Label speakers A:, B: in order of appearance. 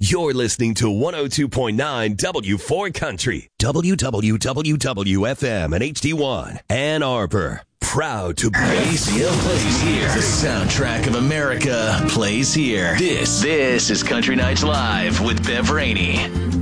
A: You're listening to 102.9 W4 Country, WWWFM and HD1, Ann Arbor. Proud to be
B: ACL plays here. The soundtrack of America plays here. This is Country Nights Live with Bev Rainey.